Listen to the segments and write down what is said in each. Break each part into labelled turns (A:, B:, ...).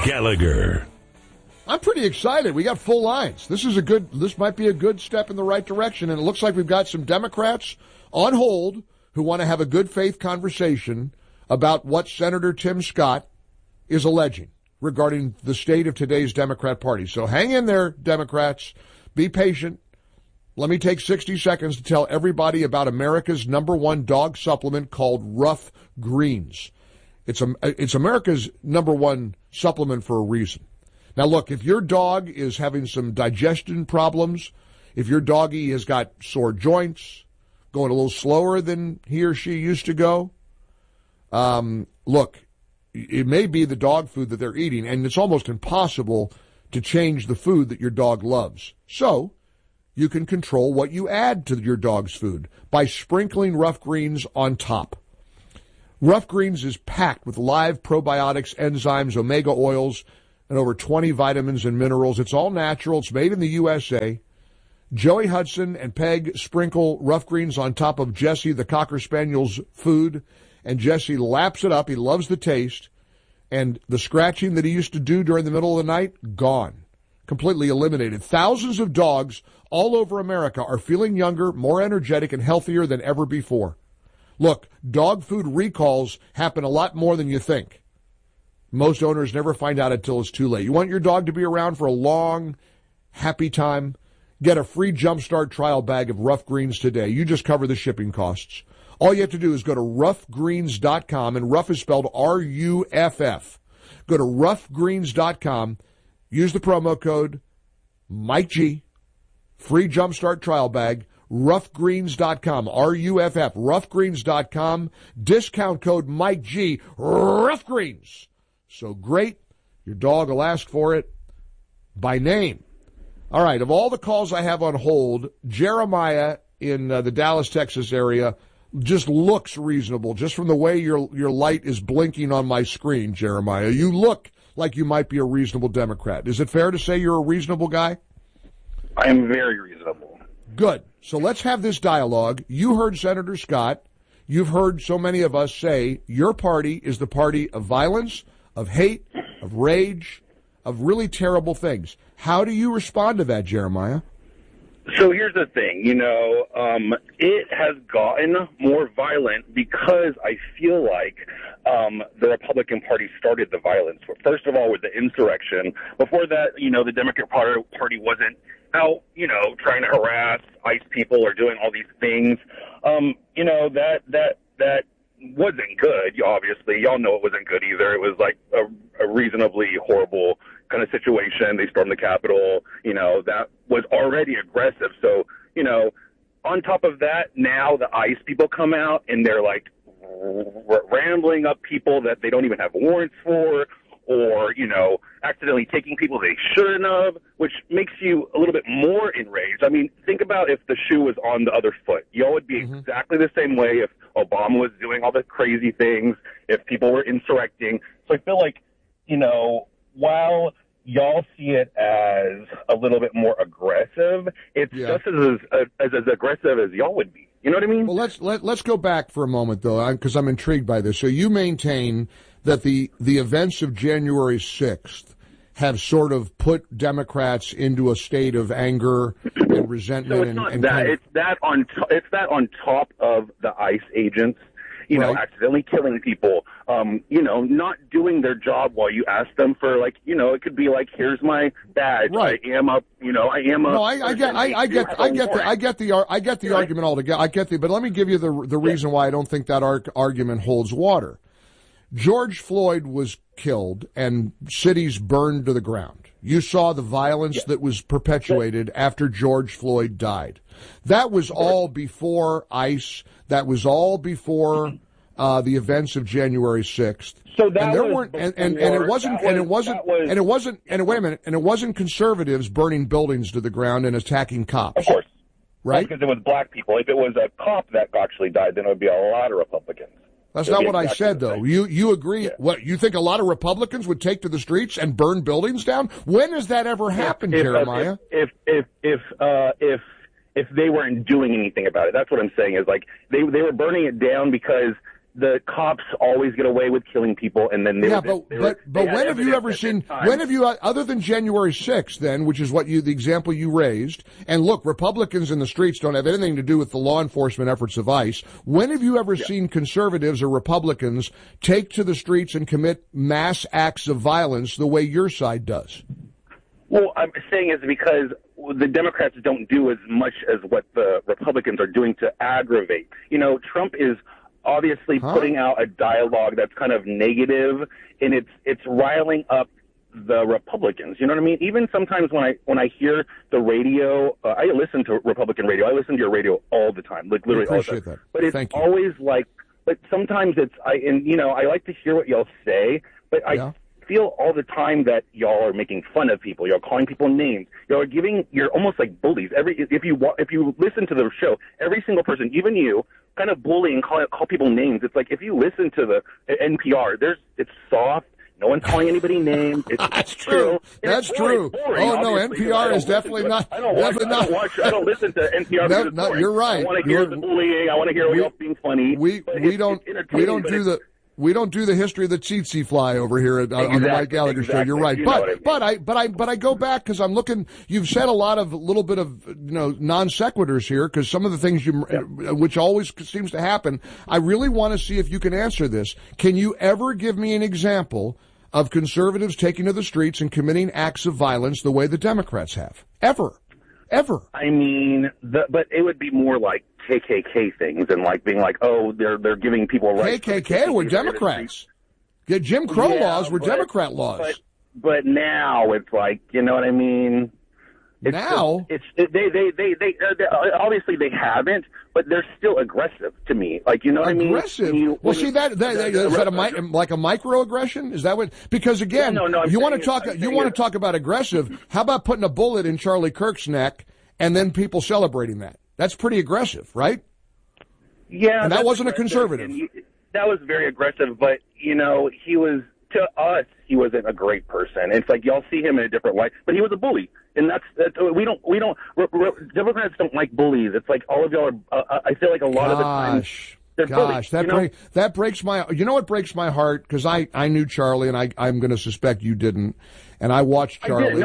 A: Gallagher.
B: I'm pretty excited. We got full lines. This might be a good step in the right direction, and it looks like we've got some Democrats on hold who want to have a good faith conversation about what Senator Tim Scott is alleging regarding the state of today's Democrat Party. So hang in there, Democrats. Be patient. Let me take 60 seconds to tell everybody about America's #1 dog supplement called Rough Greens. It's America's #1 supplement for a reason. Now, look, if your dog is having some digestion problems, if your doggy has got sore joints, going a little slower than he or she used to go, look, it may be the dog food that they're eating, and it's almost impossible to change the food that your dog loves. So you can control what you add to your dog's food by sprinkling Rough Greens on top. Rough Greens is packed with live probiotics, enzymes, omega oils, and over 20 vitamins and minerals. It's all natural. It's made in the USA. Joey Hudson and Peg sprinkle Rough Greens on top of Jesse, the Cocker Spaniel's food, and Jesse laps it up. He loves the taste. And the scratching that he used to do during the middle of the night, gone. Completely eliminated. Thousands of dogs all over America are feeling younger, more energetic, and healthier than ever before. Look, dog food recalls happen a lot more than you think. Most owners never find out until it's too late. You want your dog to be around for a long, happy time? Get a free Jumpstart trial bag of Rough Greens today. You just cover the shipping costs. All you have to do is go to roughgreens.com, and Rough is spelled R-U-F-F. Go to roughgreens.com, use the promo code Mike G, free Jumpstart trial bag, roughgreens.com, R-U-F-F, roughgreens.com, discount code Mike G, Rough Greens. So great, your dog will ask for it by name. All right, of all the calls I have on hold, Jeremiah in the Dallas, Texas area just looks reasonable, just from the way your light is blinking on my screen, Jeremiah. You look like you might be a reasonable Democrat. Is it fair to say you're a reasonable guy?
C: I am very reasonable.
B: Good. So let's have this dialogue. You heard Senator Scott. You've heard so many of us say your party is the party of violence, of hate, of rage, of really terrible things. How do you respond to that, Jeremiah?
C: So here's the thing, it has gotten more violent because I feel like the Republican Party started the violence. First of all, with the insurrection. Before that, the Democrat Party wasn't out, trying to harass ICE people or doing all these things. That wasn't good, obviously. Y'all know it wasn't good either. It was like a reasonably horrible kind of situation. They stormed the Capitol, that was already aggressive. So, on top of that, now the ICE people come out and they're like rambling up people that they don't even have warrants for, or, accidentally taking people they shouldn't have, which makes you a little bit more enraged. I mean, think about if the shoe was on the other foot. Y'all would be exactly the same way if Obama was doing all the crazy things, if people were insurrecting. So I feel like, while y'all see it as a little bit more aggressive, it's just as aggressive as y'all would be. You know what I mean?
B: Well, let's go back for a moment, though, because I'm intrigued by this. So you maintain that the events of January 6th have sort of put Democrats into a state of anger and resentment.
C: So it's not that. It's that on top of the ICE agents, accidentally killing people, not doing their job while you ask them for, it could be like, here's my badge.
B: Right.
C: I am a.
B: No, I get the argument altogether. But let me give you the reason why I don't think that argument holds water. George Floyd was killed and cities burned to the ground. You saw the violence that was perpetuated after George Floyd died. That was all before ICE. That was all before the events of January 6th.
C: So that
B: and there
C: was
B: weren't, and it wasn't conservatives burning buildings to the ground and attacking cops.
C: Of course,
B: right?
C: Because it was black people. If it was a cop that actually died, then it would be a lot of Republicans.
B: That's not what I said, though. You agree? Yeah. What, you think a lot of Republicans would take to the streets and burn buildings down? When has that ever happened, Jeremiah?
C: If they weren't doing anything about it, that's what I'm saying. Is like they were burning it down because the cops always get away with killing people, and then
B: but when have you ever seen? When have you, other than January 6th, then, which is what the example you raised? And look, Republicans in the streets don't have anything to do with the law enforcement efforts of ICE. When have you ever seen conservatives or Republicans take to the streets and commit mass acts of violence the way your side does?
C: Well, I'm saying is because the Democrats don't do as much as what the Republicans are doing to aggravate. You know, Trump is obviously putting out a dialogue that's kind of negative, and it's riling up the Republicans. You know what I mean? Even sometimes when I hear the radio, I listen to Republican radio. I listen to your radio all the time, like literally all the time.
B: That.
C: But it's always like, but sometimes I like to hear what y'all say, but I feel all the time that y'all are making fun of people. You're calling people names. You're almost like bullies. If you listen to the show, every single person, even you, kind of bully and call people names. It's like if you listen to the NPR, it's soft. No one's calling anybody names.
B: That's true. That's true.
C: Boring,
B: oh no, NPR is definitely not.
C: I don't listen to NPR.
B: No, you're right.
C: I want to hear the bullying. I want to hear y'all being funny.
B: We don't do the history of the tsetse fly over here on the Mike Gallagher show. You're right, but I go back because I'm looking. You've said a little bit of non sequiturs here because some of the things which always seems to happen. I really want to see if you can answer this. Can you ever give me an example of conservatives taking to the streets and committing acts of violence the way the Democrats have? Ever?
C: I mean, but it would be more like KKK things and like being like, oh, they're giving people rights.
B: KKK were Democrats. Jim Crow laws were Democrat laws.
C: But now it's like, you know what I mean? They obviously they haven't, but they're still aggressive to me. Like, you know what I mean?
B: Aggressive. Is that a microaggression? Is that what? Because again, you want to talk about aggressive. How about putting a bullet in Charlie Kirk's neck and then people celebrating that? That's pretty aggressive, right?
C: Yeah.
B: And that wasn't a conservative.
C: That was very aggressive, but to us, he wasn't a great person. It's like y'all see him in a different light, but he was a bully, and that's Democrats don't like bullies. It's like all of y'all are. I feel like a lot of the time. Bullies,
B: that breaks my. You know what breaks my heart? Because I knew Charlie, and I'm going to suspect you didn't. And I watched Charlie.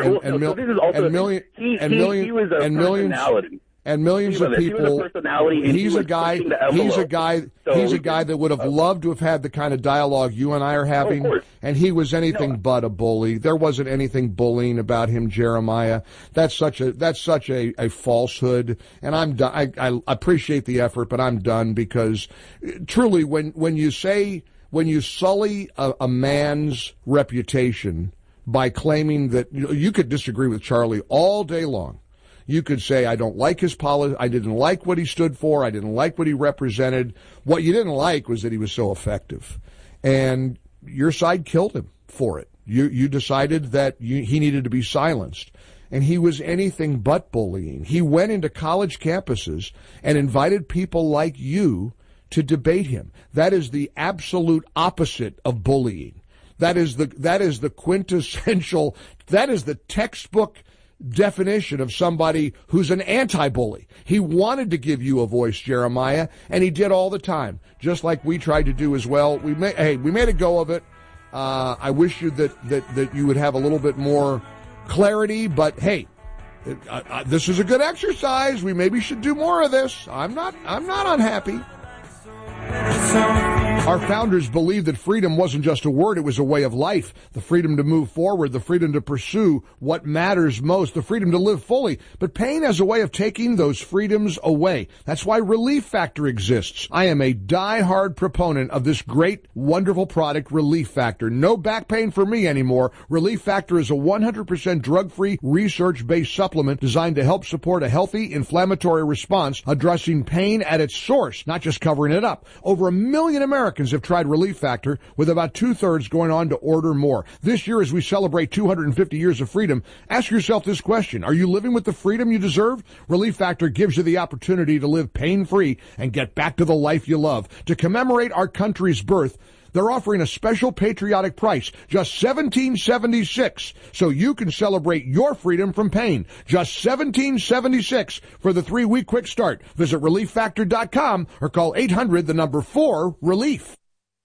B: And millions of people. He's a guy that would have loved to have had the kind of dialogue you and I are having. And he was anything but a bully. There wasn't anything bullying about him, Jeremiah. That's such a falsehood. And I'm done. I appreciate the effort, but I'm done because truly, when you sully a man's reputation by claiming that you could disagree with Charlie all day long. You could say, I don't like his policy. I didn't like what he stood for. I didn't like what he represented. What you didn't like was that he was so effective. And your side killed him for it. You decided that he needed to be silenced. And he was anything but bullying. He went into college campuses and invited people like you to debate him. That is the absolute opposite of bullying. That is the quintessential, that is the textbook definition of somebody who's an anti-bully. He wanted to give you a voice, Jeremiah, and he did all the time, just like we tried to do as well. We made a go of it. I wish you that you would have a little bit more clarity, but hey, this is a good exercise. We maybe should do more of this. I'm not unhappy. Our founders believed that freedom wasn't just a word, it was a way of life. The freedom to move forward, the freedom to pursue what matters most, the freedom to live fully. But pain has a way of taking those freedoms away. That's why Relief Factor exists. I am a die-hard proponent of this great, wonderful product, Relief Factor. No back pain for me anymore. Relief Factor is a 100% drug-free, research-based supplement designed to help support a healthy inflammatory response, addressing pain at its source, not just covering it up. Over 1 million Americans have tried Relief Factor, with about 2/3 going on to order more. This year, as we celebrate 250 years of freedom, ask yourself this question. Are you living with the freedom you deserve? Relief Factor gives you the opportunity to live pain-free and get back to the life you love. To commemorate our country's birth, they're offering a special patriotic price, just $17.76, so you can celebrate your freedom from pain. Just $17.76 for the 3-week quick start. Visit ReliefFactor.com or call 800-4-RELIEF.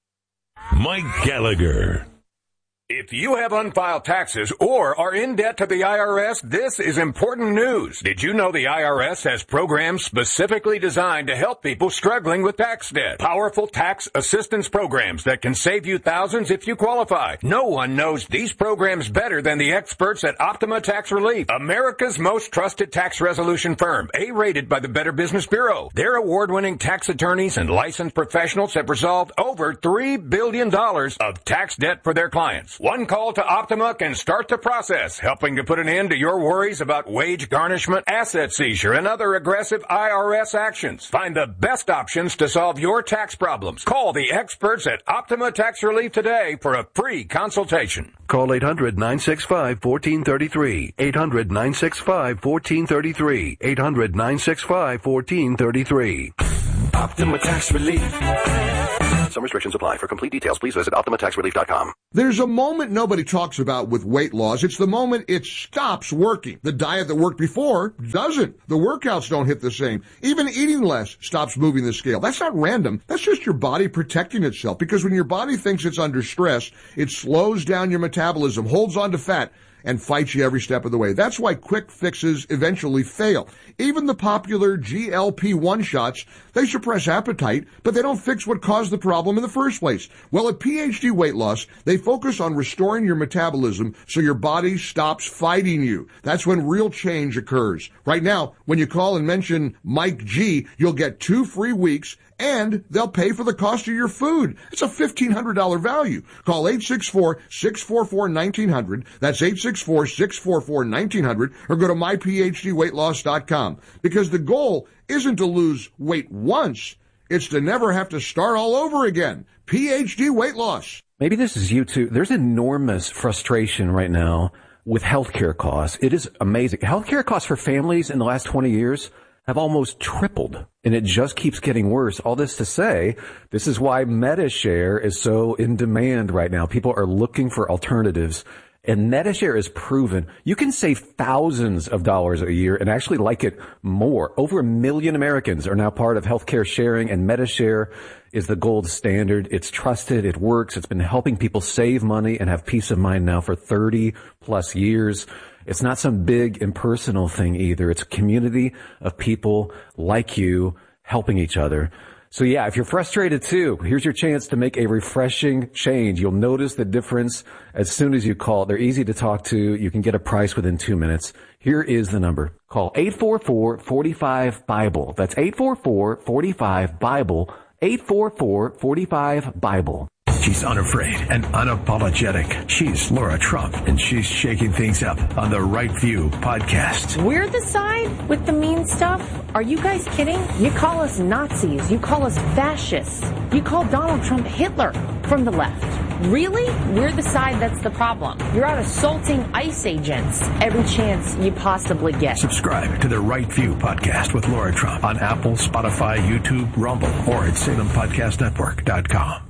A: Mike Gallagher. If you have unfiled taxes or are in debt to the IRS, this is important news. Did you know the IRS has programs specifically designed to help people struggling with tax debt? Powerful tax assistance programs that can save you thousands if you qualify. No one knows these programs better than the experts at Optima Tax Relief, America's most trusted tax resolution firm, A-rated by the Better Business Bureau. Their award-winning tax attorneys and licensed professionals have resolved over $3 billion of tax debt for their clients. One call to Optima can start the process, helping to put an end to your worries about wage garnishment, asset seizure, and other aggressive IRS actions. Find the best options to solve your tax problems. Call the experts at Optima Tax Relief today for a free consultation.
D: Call 800-965-1433. 800-965-1433. 800-965-1433.
E: Optima Tax Relief. Some restrictions apply. For complete details, please visit OptimaTaxRelief.com.
B: There's a moment nobody talks about with weight loss. It's the moment it stops working. The diet that worked before doesn't. The workouts don't hit the same. Even eating less stops moving the scale. That's not random. That's just your body protecting itself. Because when your body thinks it's under stress, it slows down your metabolism, holds on to fat, and fights you every step of the way. That's why quick fixes eventually fail. Even the popular GLP-1 shots, they suppress appetite, but they don't fix what caused the problem in the first place. Well, at PhD Weight Loss, they focus on restoring your metabolism so your body stops fighting you. That's when real change occurs. Right now, when you call and mention Mike G, you'll get 2 free weeks, and they'll pay for the cost of your food. It's a $1,500 value. Call 864-644-1900. That's 864-644-1900, or go to myphdweightloss.com. Because the goal isn't to lose weight once. It's to never have to start all over again. PhD Weight Loss.
F: Maybe this is you too. There's enormous frustration right now with healthcare costs. It is amazing. Healthcare costs for families in the last 20 years have almost tripled, and it just keeps getting worse. All this to say, this is why MediShare is so in demand right now. People are looking for alternatives, and MediShare is proven. You can save thousands of dollars a year and actually like it more. Over 1 million Americans are now part of healthcare sharing, and MediShare is the gold standard. It's trusted. It works. It's been helping people save money and have peace of mind now for 30 plus years. It's not some big impersonal thing either. It's a community of people like you helping each other. So yeah, if you're frustrated too, here's your chance to make a refreshing change. You'll notice the difference as soon as you call. They're easy to talk to. You can get a price within 2 minutes. Here is the number. Call 844-45-BIBLE. That's 844-45-BIBLE. 844-45-BIBLE.
E: She's unafraid and unapologetic. She's Laura Trump, and she's shaking things up on the Right View podcast.
G: We're the side with the mean stuff? Are you guys kidding? You call us Nazis. You call us fascists. You call Donald Trump Hitler from the left. Really? We're the side that's the problem. You're out assaulting ICE agents every chance you possibly get.
E: Subscribe to the Right View podcast with Laura Trump on Apple, Spotify, YouTube, Rumble, or at SalemPodcastNetwork.com.